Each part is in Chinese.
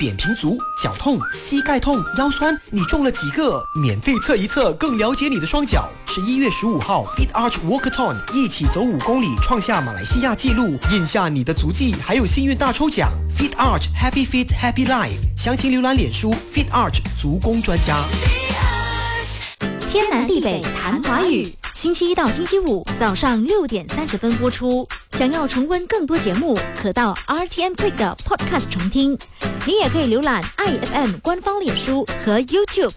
扁平足、脚痛、膝盖痛、腰酸，你中了几个？免费测一测，更了解你的双脚。11月15号 Fit Arch Walkathon 一起走5公里，创下马来西亚纪录，印下你的足迹，还有幸运大抽奖。Fit Arch Happy Fit Happy Life， 详情浏览脸书 Fit Arch 足工专家。 天南地北谈华语，星期一到星期五早上6点30分播出。想要重温更多节目，可到 RTM Play 的 Podcast 重听。你也可以浏览 IFM 官方脸书和 YouTube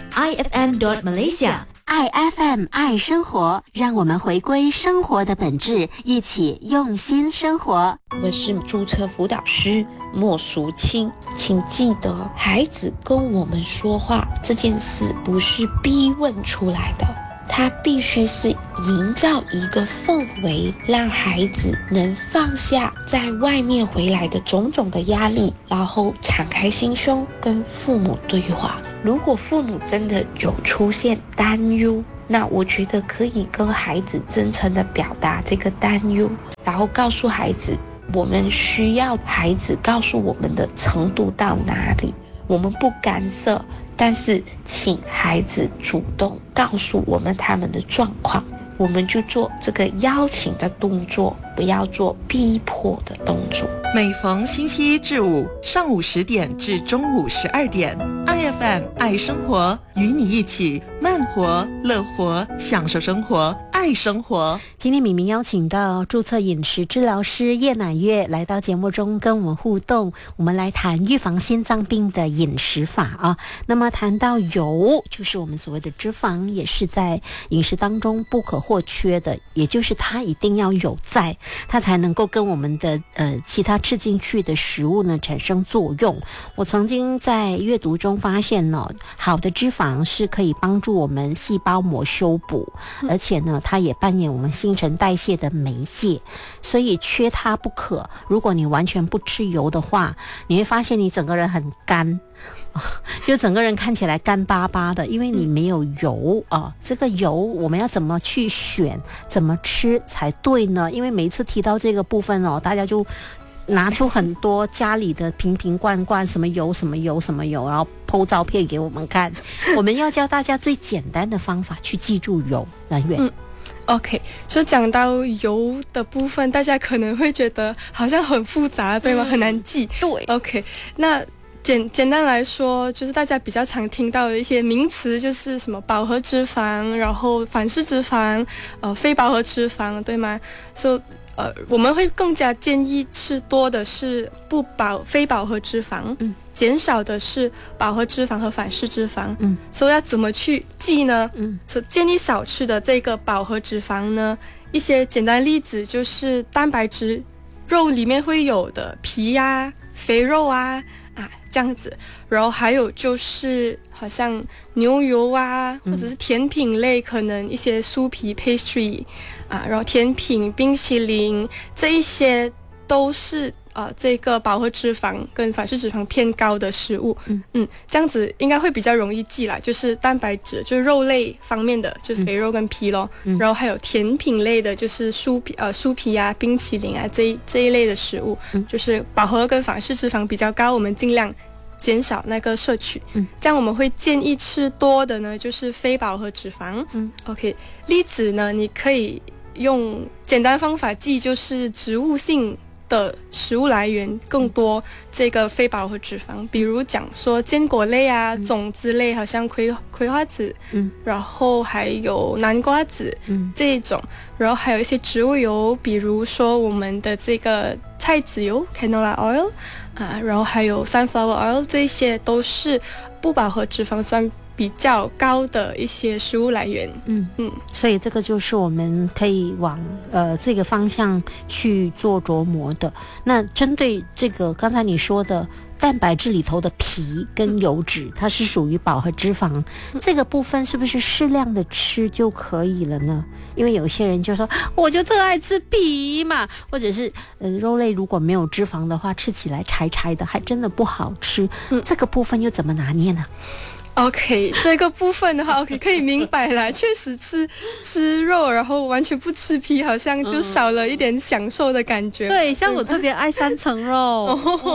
@ifm.malaysia。 爱 FM 爱生活，让我们回归生活的本质，一起用心生活。 我是注册辅导师莫淑清，请记得孩子跟我们说话这件事不是逼问出来的，它必须是营造一个氛围，让孩子能放下在外面回来的种种的压力，然后敞开心胸跟父母对话。如果父母真的有出现担忧，那我觉得可以跟孩子真诚地表达这个担忧，然后告诉孩子我们需要孩子告诉我们的程度到哪里，我们不干涉，但是请孩子主动告诉我们他们的状况，我们就做这个邀请的动作，不要做逼迫的动作。 每逢星期一至五上午10点至中午12点 ，IFM 爱生活，与你一起慢活、乐活，享受生活，爱生活。 今天敏敏邀请到注册饮食治疗师叶乃月来到节目中跟我们互动，我们来谈预防心脏病的饮食法啊。那么谈到油，就是我们所谓的脂肪，也是在饮食当中不可或缺的，也就是它一定要有在，它才能够跟我们的其他吃进去的食物呢产生作用。我曾经在阅读中发现呢，好的脂肪是可以帮助我们细胞膜修补，而且呢它也扮演我们新陈代谢的媒介，所以缺它不可。如果你完全不吃油的话，你会发现你整个人很干，就整个人看起来干巴巴的，因为你没有油啊。这个油我们要怎么去选，怎么吃才对呢？因为每一次提到这个部分哦，大家就拿出很多家里的瓶瓶罐罐，什么油什么油什么油，然后 po 照片给我们看。我们要教大家最简单的方法去记住油来源。 OK， 就讲到油的部分，大家可能会觉得好像很复杂，对吗？很难记。 对。 OK， 那简单来说，就是大家比较常听到的一些名词，就是什么饱和脂肪，然后反式脂肪，非饱和脂肪，对吗？所以我们会更加建议吃多的是非饱和脂肪，减少的是饱和脂肪和反式脂肪。所以要怎么去记呢？所以建议少吃的这个饱和脂肪呢，一些简单例子就是蛋白质，肉里面会有的皮啊、肥肉啊这样子，然后还有就是好像牛油啊，或者是甜品类，可能一些酥皮 pastry 然后甜品、冰淇淋这一些都是这个饱和脂肪跟反式脂肪偏高的食物。这样子应该会比较容易记啦，就是蛋白质就是肉类方面的，就是肥肉跟皮咯，然后还有甜品类的，就是酥皮啊、冰淇淋啊这一类的食物，就是饱和跟反式脂肪比较高，我们尽量减少那个摄取。这样我们会建议吃多的呢，就是非饱和脂肪。OK， 例子呢，你可以用简单方法记，就是植物性的食物来源更多这个非饱和脂肪，比如讲说坚果类啊、种子类，好像葵花籽，然后还有南瓜籽这一种，然后还有一些植物油，比如说我们的这个菜籽油 canola oil 然后还有 sunflower oil， 这些都是不饱和脂肪酸比较高的一些食物来源。 所以这个就是我们可以往这个方向去做琢磨的。那针对这个刚才你说的蛋白质里头的皮跟油脂，它是属于饱和脂肪，这个部分是不是适量的吃就可以了呢？因为有些人就说我就特爱吃皮嘛，或者是肉类如果没有脂肪的话，吃起来柴柴的，还真的不好吃。这个部分又怎么拿捏呢 ？OK， 这个部分的话 OK 可以明白啦，确实吃肉然后完全不吃皮，好像就少了一点享受的感觉。 对，像我特别爱3层肉。OK，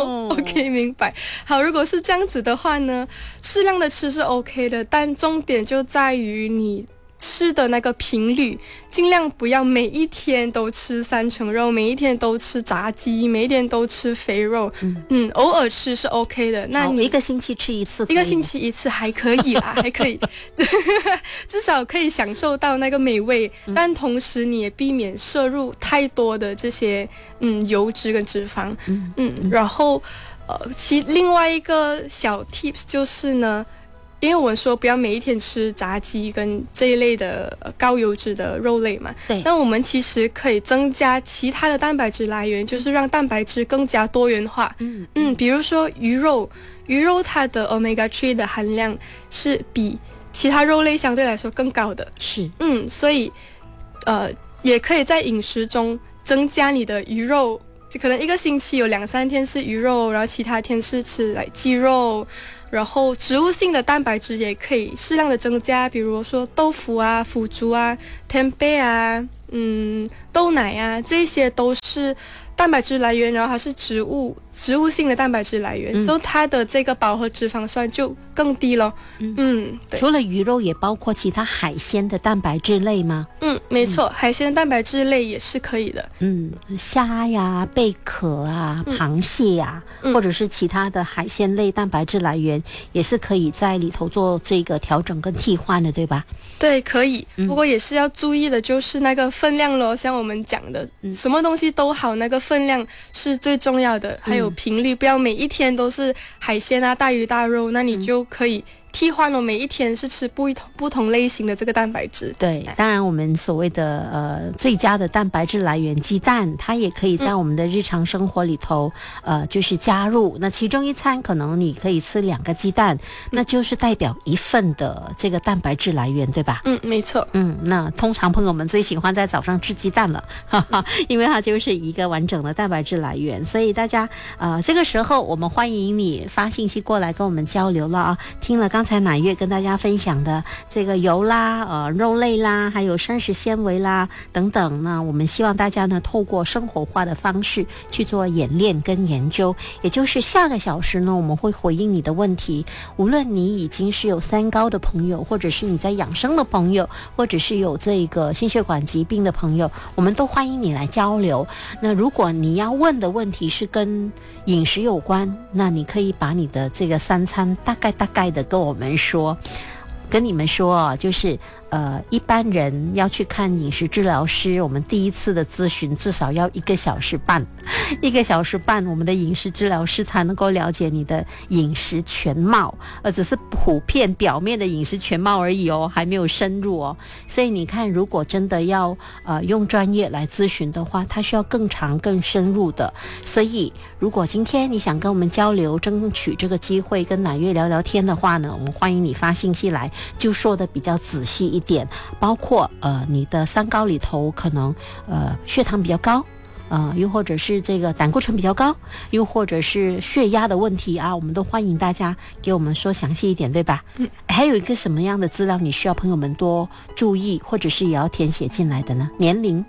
OK， 明白。好，如果是这样子的话呢，适量的吃是 OK 的，但重点就在于你吃的那个频率，尽量不要每一天都吃三成肉，每一天都吃炸鸡，每一天都吃肥肉。偶尔吃是 OK 的。那你一个星期吃一次， 一个星期一次还可以啦，还可以，至少可以享受到那个美味，但同时你也避免摄入太多的这些油脂跟脂肪。然后另外一个小 tips 就是呢，因为我们说不要每一天吃炸鸡跟这一类的高油脂的肉类嘛， 对。 那我们其实可以增加其他的蛋白质来源，就是让蛋白质更加多元化。比如说鱼肉它的 omega 3的含量是比其他肉类相对来说更高的。 是。 所以也可以在饮食中增加你的鱼肉，就可能一个星期有2-3天是鱼肉，然后其他天是吃鸡肉。然后植物性的蛋白质也可以适量的增加，比如说豆腐啊、腐竹啊、天贝啊、豆奶啊，这些都是蛋白质来源，然后它是植物性的蛋白质来源，所以它的这个饱和脂肪酸就更低了。对。 除了鱼肉，也包括其他海鲜的蛋白质类吗？ 没错，海鲜蛋白质类也是可以的。 虾呀、贝壳啊、螃蟹呀，或者是其他的海鲜类蛋白质来源，也是可以在里头做这个调整跟替换的，对吧？ 对，可以。不过也是要注意的，就是那个分量咯，像我们讲的，什么东西都好，那个分量是最重要的，还有频率，不要每一天都是海鲜啊、大鱼大肉，那你就可以替换每一天是吃不同类型的这个蛋白质。 对，当然我们所谓的最佳的蛋白质来源鸡蛋，它也可以在我们的日常生活里头就是加入。那其中一餐可能你可以吃2个鸡蛋，那就是代表1份的这个蛋白质来源，对吧？ 没错。 那通常朋友们最喜欢在早上吃鸡蛋了，因为它就是一个完整的蛋白质来源。所以大家这个时候我们欢迎你发信息过来跟我们交流了啊。听了刚才乃月跟大家分享的这个油啦、肉类啦，还有膳食纤维啦等等，那我们希望大家呢透过生活化的方式去做演练跟研究，也就是下个小时呢我们会回应你的问题，无论你已经是有三高的朋友，或者是你在养生的朋友，或者是有这个心血管疾病的朋友，我们都欢迎你来交流。那如果你要问的问题是跟饮食有关，那你可以把你的这个3餐大概的跟我们说，跟你们说就是一般人要去看饮食治疗师，我们第一次的咨询至少要1个小时半，1个小时半，我们的饮食治疗师才能够了解你的饮食全貌，只是普遍表面的饮食全貌而已还没有深入所以你看，如果真的要用专业来咨询的话，它需要更长更深入的。所以如果今天你想跟我们交流，争取这个机会跟乃月聊聊天的话呢，我们欢迎你发信息来，就说的比较仔细一点，包括你的三高里头可能血糖比较高，又或者是这个胆固醇比较高，又或者是血压的问题啊，我们都欢迎大家给我们说详细一点，对吧？还有一个什么样的资料你需要朋友们多注意，或者是也要填写进来的呢？年龄？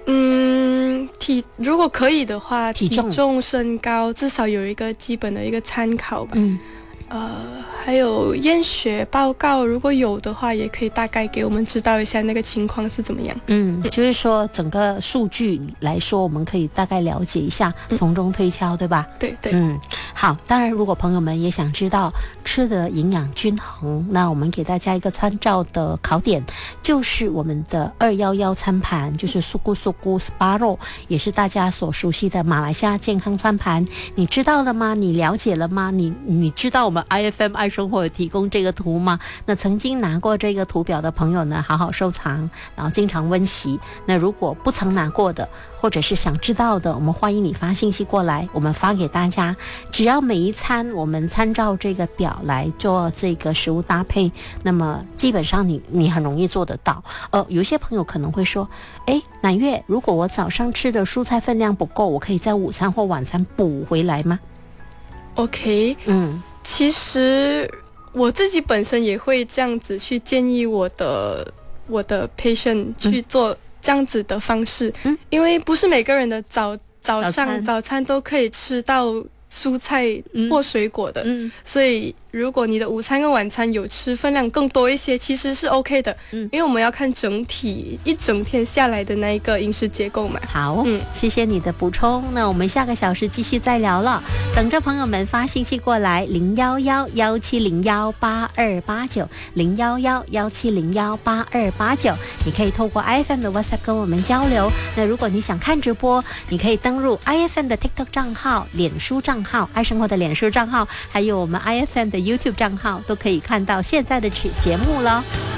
如果可以的话， 体重、身高至少有一个基本的一个参考吧。还有验血报告，如果有的话，也可以大概给我们知道一下那个情况是怎么样。 就是说整个数据来说，我们可以大概了解一下，从中推敲，对吧？ 对。 好，当然如果朋友们也想知道吃的营养均衡，那我们给大家一个参照的考点，就是我们的211餐盘，就是苏咕 Sparrow， 也是大家所熟悉的马来西亚健康餐盘。你知道了吗？你了解了吗？你知道我们IFM 爱生活有提供这个图吗？那曾经拿过这个图表的朋友呢，好好收藏，然后经常温习。那如果不曾拿过的，或者是想知道的，我们欢迎你发信息过来，我们发给大家。只要每一餐我们参照这个表来做这个食物搭配，那么基本上你很容易做得到。有些朋友可能会说，乃月，如果我早上吃的蔬菜分量不够，我可以在午餐或晚餐补回来吗？ OK，其实我自己本身也会这样子去建议我的 patient 去做这样子的方式，因为不是每个人的早餐都可以吃到蔬菜或水果的，所以如果你的午餐跟晚餐有吃分量更多一些，其实是 OK 的，因为我们要看整体一整天下来的那一个饮食结构嘛。 好，谢谢你的补充。那我们下个小时继续再聊了，等着朋友们发信息过来，011-1701-8289，011-1701-8289，你可以透过 IFM 的 WhatsApp 跟我们交流。那如果你想看直播，你可以登入 IFM 的 TikTok 账号、脸书账号、爱生活的脸书账号，还有我们 IFM 的 YouTube 账号，都可以看到现在的节目了。